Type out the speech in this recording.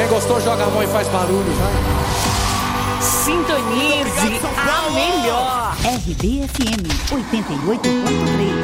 gostou, joga a mão e faz barulho, vai. Sintonize a melhor. RBFM 88.3.